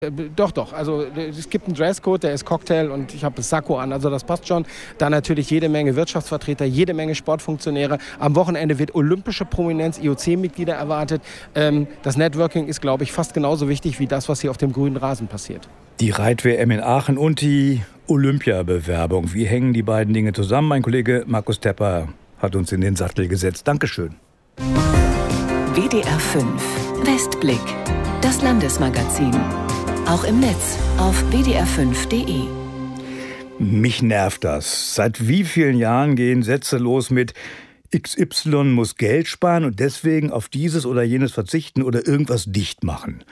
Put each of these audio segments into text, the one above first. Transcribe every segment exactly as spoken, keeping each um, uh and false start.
Doch, doch. Also es gibt einen Dresscode, der ist Cocktail und ich habe das Sakko an, also das passt schon. Dann natürlich jede Menge Wirtschaftsvertreter, jede Menge Sportfunktionäre. Am Wochenende wird olympische Prominenz, I O C-Mitglieder erwartet. Ähm, das Networking ist, glaube ich, fast genauso wichtig wie das, was hier auf dem grünen Rasen passiert. Die Reit-W M in Aachen und die Olympiabewerbung. Wie hängen die beiden Dinge zusammen? Mein Kollege Markus Tepper hat uns in den Sattel gesetzt. Dankeschön. W D R fünf Westblick, das Landesmagazin. Auch im Netz auf w d r fünf punkt d e. Mich nervt das. Seit wie vielen Jahren gehen Sätze los mit X Y muss Geld sparen und deswegen auf dieses oder jenes verzichten oder irgendwas dicht machen?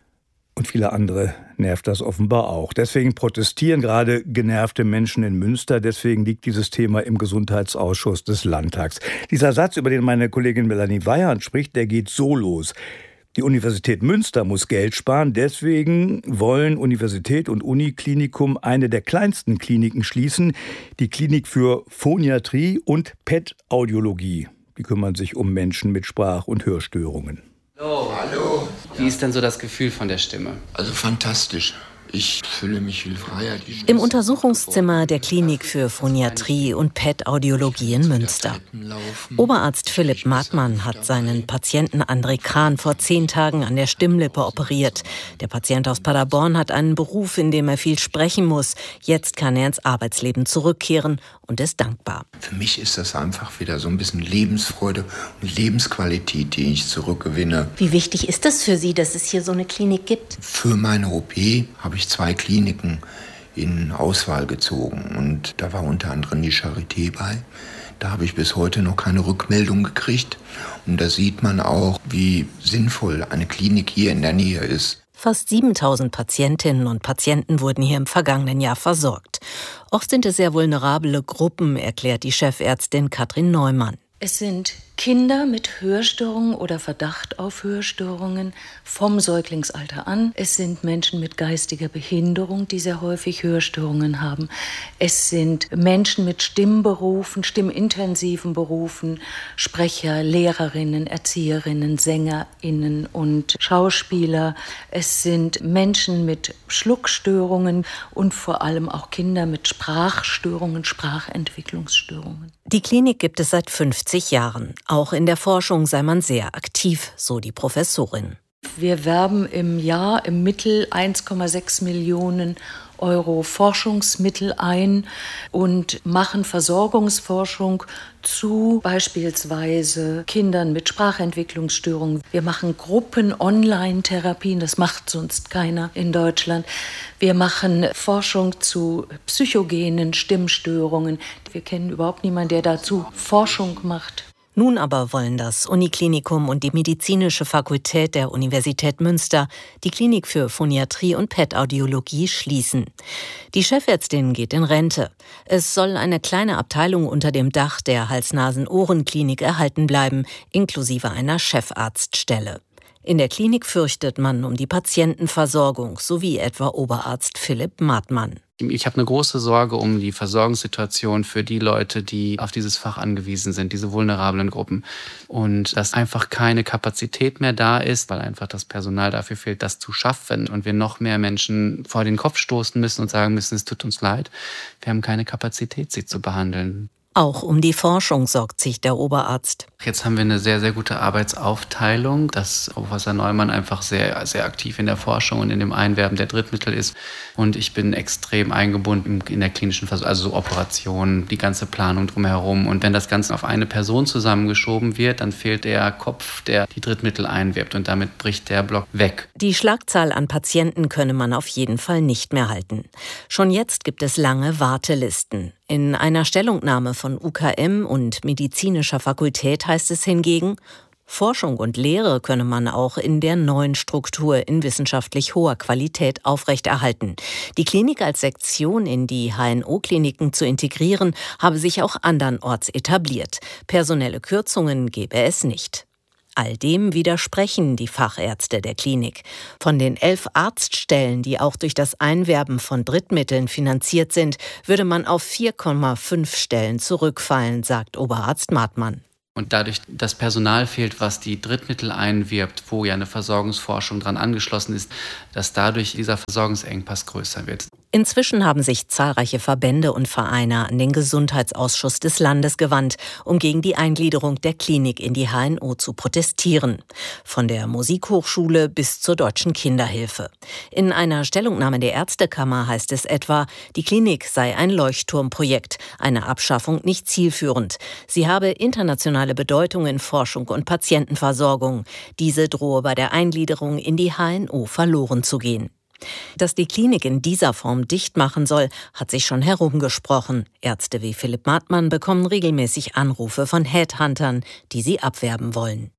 Und viele andere nervt das offenbar auch. Deswegen protestieren gerade genervte Menschen in Münster. Deswegen liegt dieses Thema im Gesundheitsausschuss des Landtags. Dieser Satz, über den meine Kollegin Melanie Weyand spricht, der geht so los. Die Universität Münster muss Geld sparen. Deswegen wollen Universität und Uniklinikum eine der kleinsten Kliniken schließen. Die Klinik für Phoniatrie und P E T-Audiologie. Die kümmern sich um Menschen mit Sprach- und Hörstörungen. Hallo. Hallo. Wie ist denn so das Gefühl von der Stimme? Also fantastisch. Ich fühle mich viel freier. Im Untersuchungszimmer der Klinik für Phoniatrie und P E T-Audiologie in Münster. Oberarzt Philipp Martmann hat seinen Patienten André Kran vor zehn Tagen an der Stimmlippe operiert. Der Patient aus Paderborn hat einen Beruf, in dem er viel sprechen muss. Jetzt kann er ins Arbeitsleben zurückkehren und ist dankbar. Für mich ist das einfach wieder so ein bisschen Lebensfreude und Lebensqualität, die ich zurückgewinne. Wie wichtig ist das für Sie, dass es hier so eine Klinik gibt? Für meine O P habe ich zwei Kliniken in Auswahl gezogen und da war unter anderem die Charité bei. Da habe ich bis heute noch keine Rückmeldung gekriegt und da sieht man auch, wie sinnvoll eine Klinik hier in der Nähe ist. Fast siebentausend Patientinnen und Patienten wurden hier im vergangenen Jahr versorgt. Oft sind es sehr vulnerable Gruppen, erklärt die Chefärztin Katrin Neumann. Es sind Kinder mit Hörstörungen oder Verdacht auf Hörstörungen vom Säuglingsalter an. Es sind Menschen mit geistiger Behinderung, die sehr häufig Hörstörungen haben. Es sind Menschen mit Stimmberufen, stimmintensiven Berufen, Sprecher, Lehrerinnen, Erzieherinnen, SängerInnen und Schauspieler. Es sind Menschen mit Schluckstörungen und vor allem auch Kinder mit Sprachstörungen, Sprachentwicklungsstörungen. Die Klinik gibt es seit fünfzig Jahren. Auch in der Forschung sei man sehr aktiv, so die Professorin. Wir werben im Jahr im Mittel eins Komma sechs Millionen Euro Forschungsmittel ein und machen Versorgungsforschung zu beispielsweise Kindern mit Sprachentwicklungsstörungen. Wir machen Gruppen-Online-Therapien, das macht sonst keiner in Deutschland. Wir machen Forschung zu psychogenen Stimmstörungen. Wir kennen überhaupt niemanden, der dazu Forschung macht. Nun aber wollen das Uniklinikum und die medizinische Fakultät der Universität Münster die Klinik für Phoniatrie und P E T-Audiologie schließen. Die Chefärztin geht in Rente. Es soll eine kleine Abteilung unter dem Dach der Hals-Nasen-Ohren-Klinik erhalten bleiben, inklusive einer Chefarztstelle. In der Klinik fürchtet man um die Patientenversorgung, so wie etwa Oberarzt Philipp Martmann. Ich habe eine große Sorge um die Versorgungssituation für die Leute, die auf dieses Fach angewiesen sind, diese vulnerablen Gruppen. Und dass einfach keine Kapazität mehr da ist, weil einfach das Personal dafür fehlt, das zu schaffen. Und wir noch mehr Menschen vor den Kopf stoßen müssen und sagen müssen, es tut uns leid, wir haben keine Kapazität, sie zu behandeln. Auch um die Forschung sorgt sich der Oberarzt. Jetzt haben wir eine sehr, sehr gute Arbeitsaufteilung, dass Professor Neumann einfach sehr, sehr aktiv in der Forschung und in dem Einwerben der Drittmittel ist. Und ich bin extrem eingebunden in der klinischen Versorgung, also so Operationen, die ganze Planung drumherum. Und wenn das Ganze auf eine Person zusammengeschoben wird, dann fehlt der Kopf, der die Drittmittel einwirbt. Und damit bricht der Block weg. Die Schlagzahl an Patienten könne man auf jeden Fall nicht mehr halten. Schon jetzt gibt es lange Wartelisten. In einer Stellungnahme von U K M und medizinischer Fakultät heißt es hingegen, Forschung und Lehre könne man auch in der neuen Struktur in wissenschaftlich hoher Qualität aufrechterhalten. Die Klinik als Sektion in die H N O-Kliniken zu integrieren, habe sich auch andernorts etabliert. Personelle Kürzungen gebe es nicht. All dem widersprechen die Fachärzte der Klinik. Von den elf Arztstellen, die auch durch das Einwerben von Drittmitteln finanziert sind, würde man auf vier Komma fünf Stellen zurückfallen, sagt Oberarzt Martmann. Und dadurch das Personal fehlt, was die Drittmittel einwirbt, wo ja eine Versorgungsforschung dran angeschlossen ist, dass dadurch dieser Versorgungsengpass größer wird. Inzwischen haben sich zahlreiche Verbände und Vereine an den Gesundheitsausschuss des Landes gewandt, um gegen die Eingliederung der Klinik in die H N O zu protestieren. Von der Musikhochschule bis zur Deutschen Kinderhilfe. In einer Stellungnahme der Ärztekammer heißt es etwa, die Klinik sei ein Leuchtturmprojekt, eine Abschaffung nicht zielführend. Sie habe internationale Bedeutung in Forschung und Patientenversorgung. Diese drohe bei der Eingliederung in die H N O verloren zu gehen. Dass die Klinik in dieser Form dicht machen soll, hat sich schon herumgesprochen. Ärzte wie Philipp Martmann bekommen regelmäßig Anrufe von Headhuntern, die sie abwerben wollen.